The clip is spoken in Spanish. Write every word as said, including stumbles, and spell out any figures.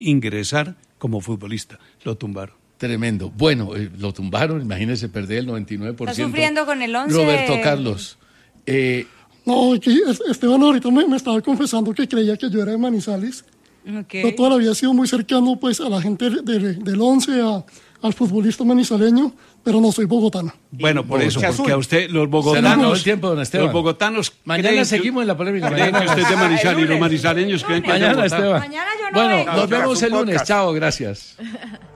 ingresar como futbolista. Lo tumbaron. Tremendo. Bueno, eh, lo tumbaron, imagínese perder el noventa y nueve por ciento. Está sufriendo con el once. Roberto Carlos. Eh, no, aquí Esteban ahorita me, me estaba confesando que creía que yo era de Manizales. Okay. Yo toda la vida he sido muy cercano pues, a la gente de, de, del once, a, al futbolista manizaleño, pero no soy bogotano. Bueno, por eso, porque azul. a usted, los se bogotanos... acabó el tiempo, don Esteban. Los bogotanos... Mañana seguimos en la polémica. Creen que usted es de Manizales y los manizaleños creen que es de Mañana, Bogotá. Esteban. Mañana yo no Bueno, vengo. nos vemos el Un lunes. podcast. Chao, gracias.